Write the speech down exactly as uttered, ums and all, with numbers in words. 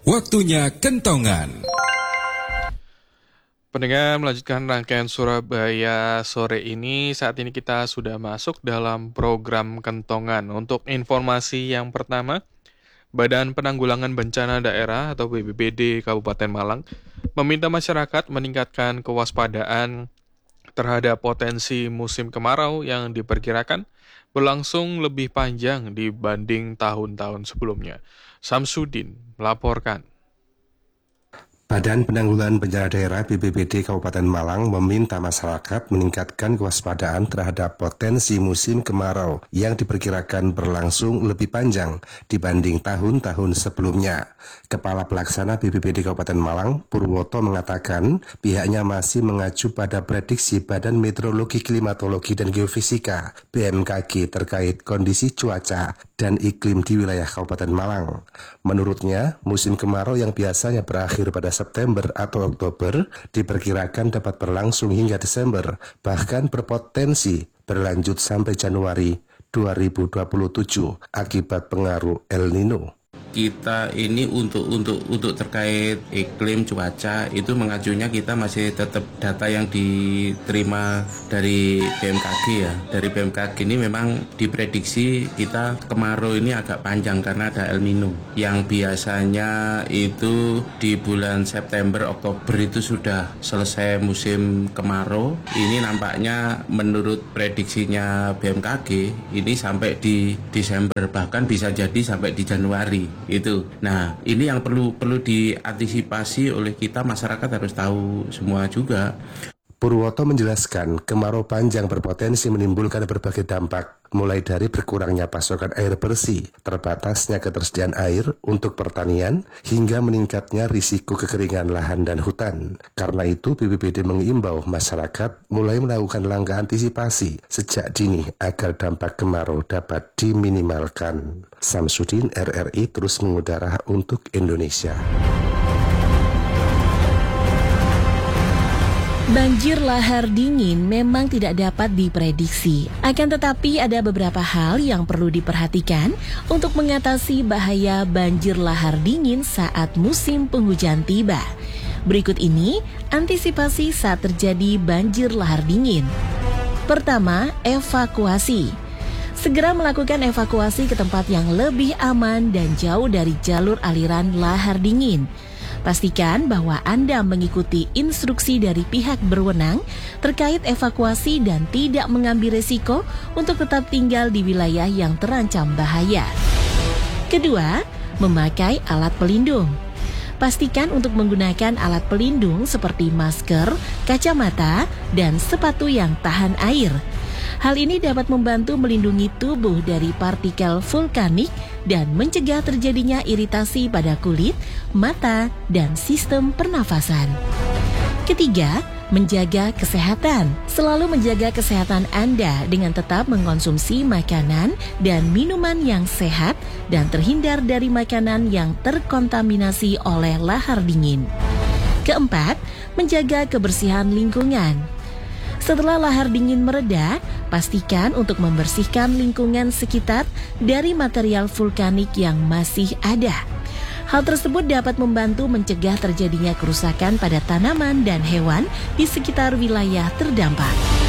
Waktunya kentongan. Pendengar, melanjutkan rangkaian Surabaya sore ini. Saat ini kita sudah masuk dalam program kentongan. Untuk informasi yang pertama, Badan Penanggulangan Bencana Daerah atau B P B D Kabupaten Malang meminta masyarakat meningkatkan kewaspadaan terhadap potensi musim kemarau yang diperkirakan berlangsung lebih panjang dibanding tahun-tahun sebelumnya. Samsudin melaporkan. Badan Penanggulangan Bencana Daerah B P B D Kabupaten Malang meminta masyarakat meningkatkan kewaspadaan terhadap potensi musim kemarau yang diperkirakan berlangsung lebih panjang dibanding tahun-tahun sebelumnya. Kepala Pelaksana B P B D Kabupaten Malang, Purwoto, mengatakan pihaknya masih mengacu pada prediksi Badan Meteorologi, Klimatologi, dan Geofisika B M K G terkait kondisi cuaca dan iklim di wilayah Kabupaten Malang. Menurutnya, musim kemarau yang biasanya berakhir pada September atau Oktober diperkirakan dapat berlangsung hingga Desember, bahkan berpotensi berlanjut sampai Januari dua ribu dua puluh tujuh akibat pengaruh El Nino. Kita ini untuk untuk untuk terkait iklim cuaca itu mengacunya kita masih tetap data yang diterima dari B M K G ya. Dari B M K G ini memang diprediksi kita kemarau ini agak panjang karena ada El Nino. Yang biasanya itu di bulan September Oktober itu sudah selesai musim kemarau. Ini nampaknya menurut prediksinya B M K G ini sampai di Desember, bahkan bisa jadi sampai di Januari. Itu. Nah, ini yang perlu perlu diantisipasi oleh kita, masyarakat harus tahu semua juga. Purwoto menjelaskan kemarau panjang berpotensi menimbulkan berbagai dampak, mulai dari berkurangnya pasokan air bersih, terbatasnya ketersediaan air untuk pertanian, hingga meningkatnya risiko kekeringan lahan dan hutan. Karena itu, B P B D mengimbau masyarakat mulai melakukan langkah antisipasi sejak dini agar dampak kemarau dapat diminimalkan. Samsudin, R R I, terus mengudara untuk Indonesia. Banjir lahar dingin memang tidak dapat diprediksi. Akan tetapi ada beberapa hal yang perlu diperhatikan untuk mengatasi bahaya banjir lahar dingin saat musim penghujan tiba. Berikut ini antisipasi saat terjadi banjir lahar dingin. Pertama, evakuasi. Segera melakukan evakuasi ke tempat yang lebih aman dan jauh dari jalur aliran lahar dingin. Pastikan bahwa Anda mengikuti instruksi dari pihak berwenang terkait evakuasi dan tidak mengambil resiko untuk tetap tinggal di wilayah yang terancam bahaya. Kedua, memakai alat pelindung. Pastikan untuk menggunakan alat pelindung seperti masker, kacamata, dan sepatu yang tahan air. Hal ini dapat membantu melindungi tubuh dari partikel vulkanik dan mencegah terjadinya iritasi pada kulit, mata, dan sistem pernafasan. Ketiga, menjaga kesehatan. Selalu menjaga kesehatan Anda dengan tetap mengkonsumsi makanan dan minuman yang sehat dan terhindar dari makanan yang terkontaminasi oleh lahar dingin. Keempat, menjaga kebersihan lingkungan. Setelah lahar dingin mereda, pastikan untuk membersihkan lingkungan sekitar dari material vulkanik yang masih ada. Hal tersebut dapat membantu mencegah terjadinya kerusakan pada tanaman dan hewan di sekitar wilayah terdampak.